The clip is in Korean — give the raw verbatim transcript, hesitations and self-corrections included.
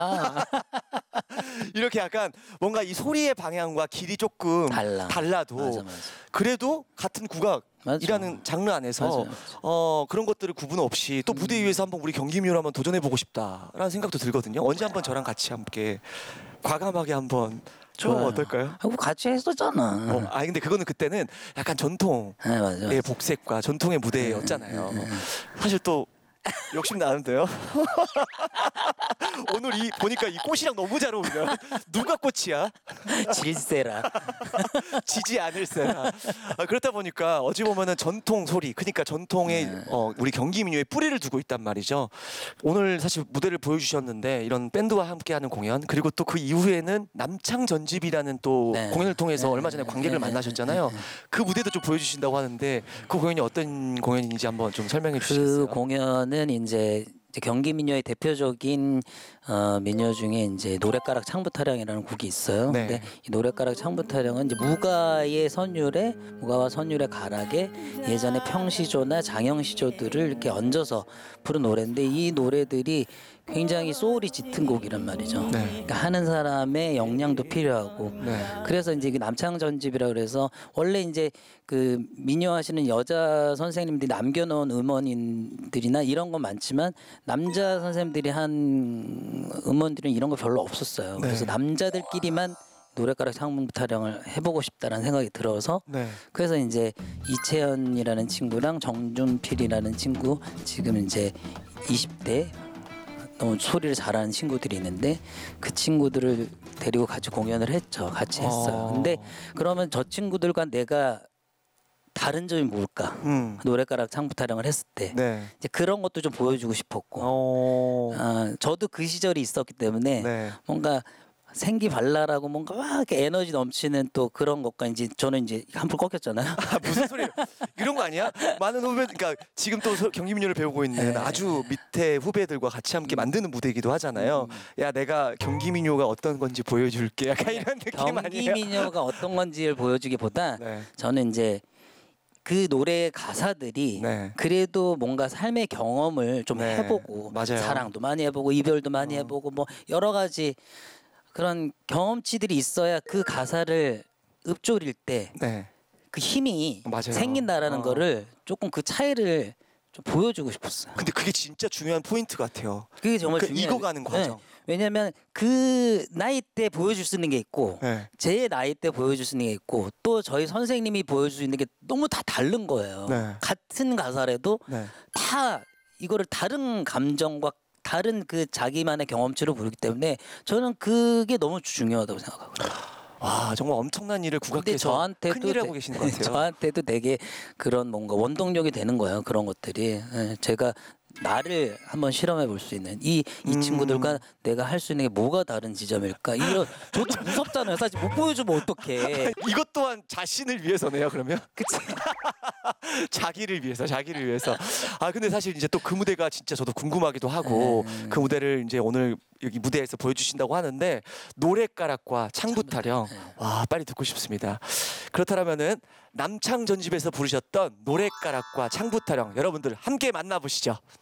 아. 이렇게 약간 뭔가 이 소리의 방향과 길이 조금 달라. 달라도 맞아, 맞아. 그래도 같은 국악이라는 맞아. 장르 안에서 맞아요, 맞아요. 어 그런 것들을 구분 없이 또 무대 위에서 한번 우리 경기민요를 한번 도전해보고 싶다라는 생각도 들거든요. 언제 한번 저랑 같이 함께 과감하게 한번 처음 어떨까요? 하고 같이 했었잖아. 어, 아 근데 그거는 그때는 약간 전통의 네, 맞아, 맞아. 복색과 전통의 무대였잖아요. 사실 또 욕심 나는데요. 오늘 이 보니까 이 꽃이랑 너무 잘 어울려. 누가 꽃이야? 질세라. 지지 않을세라. 아, 그렇다 보니까 어찌 보면은 전통 소리, 그러니까 전통의 네. 어, 우리 경기 민요에 뿌리를 두고 있단 말이죠. 오늘 사실 무대를 보여주셨는데 이런 밴드와 함께하는 공연, 그리고 또 그 이후에는 남창 전집이라는 또 네. 공연을 통해서 네. 얼마 전에 관객을 네. 만나셨잖아요. 네. 그 무대도 좀 보여주신다고 하는데 그 공연이 어떤 공연인지 한번 좀 설명해 주시겠어요? 그 공연은 이제 경기 민요의 대표적인 어, 민요 중에 이제 노랫가락 창부타령이라는 곡이 있어요. 네. 근데 이 노랫가락 창부타령은 이제 무가의 선율에 무가와 선율의 가락에 예전에 평시조나 장영시조들을 이렇게 얹어서 부른 노래인데 이 노래들이 굉장히 소울이 짙은 곡이란 말이죠. 네. 그러니까 하는 사람의 역량도 필요하고 네. 그래서 이제 그 남창 전집이라 그래서 원래 이제 그 민요 하시는 여자 선생님들이 남겨놓은 음원인들이나 이런 건 많지만 남자 선생님들이 한 음원들은 이런 거 별로 없었어요. 네. 그래서 남자들끼리만 노랫가락 창부타령을 해보고 싶다라는 생각이 들어서 네. 그래서 이제 이채연이라는 친구랑 정준필이라는 친구 지금 이제 이십 대 너무 소리를 잘하는 친구들이 있는데 그 친구들을 데리고 같이 공연을 했죠. 같이 했어요. 어. 근데 그러면 저 친구들과 내가 다른 점이 뭘까? 음. 노랫가락 창부타령을 했을 때 네. 이제 그런 것도 좀 보여주고 싶었고 어. 아, 저도 그 시절이 있었기 때문에 네. 뭔가 생기발랄하고 뭔가 막 이렇게 에너지 넘치는 또 그런 것과 이제 저는 이제 한풀 꺾였잖아요. 아, 무슨 소리예요? 이런 거 아니야? 많은 후배, 그러니까 지금 또 경기민요를 배우고 있는 네. 아주 밑에 후배들과 같이 함께 만드는 무대이기도 하잖아요. 야, 내가 경기민요가 어떤 건지 보여줄게. 약간 이런 느낌 아니에요? 경기 민요가 어떤 건지를 보여주기보다 네. 저는 이제 그 노래의 가사들이 네. 그래도 뭔가 삶의 경험을 좀 네. 해보고 맞아요. 사랑도 많이 해보고 이별도 많이 어. 해보고 뭐 여러 가지 그런 경험치들이 있어야 그 가사를 읊조릴 때 네. 그 힘이 맞아요. 생긴다라는 어. 거를 조금 그 차이를 좀 보여주고 싶었어요. 근데 그게 진짜 중요한 포인트 같아요. 그게 정말 그 중요해요. 익어가는 과정. 네. 왜냐하면 그 나이 때 보여줄 수 있는 게 있고 네. 제 나이 때 보여줄 수 있는 게 있고 또 저희 선생님이 보여줄 수 있는 게 너무 다 다른 거예요. 네. 같은 가사라도 네. 다 이거를 다른 감정과 다른 그 자기만의 경험치로 부르기 때문에 저는 그게 너무 중요하다고 생각하거든요. 와, 정말 엄청난 일을 근데 국악에서 저한테도 큰 일을 하고 되- 계시는 것 같아요. 저한테도 되게 그런 뭔가 원동력이 되는 거예요. 그런 것들이 예, 제가 나를 한번 실험해 볼 수 있는 이, 이 음. 친구들과 내가 할 수 있는 게 뭐가 다른 지점일까? 이런 저도 무섭잖아요. 사실 못 보여주면 어떡해. 이것 또한 자신을 위해서네요, 그러면? 그치? 자기를 위해서, 자기를 위해서. 아, 근데 사실 이제 또 그 무대가 진짜 저도 궁금하기도 하고 음. 그 무대를 이제 오늘 여기 무대에서 보여주신다고 하는데 노랫가락과 창부타령. 와, 빨리 듣고 싶습니다. 그렇다면은 남창 전집에서 부르셨던 노랫가락과 창부타령 여러분들 함께 만나보시죠.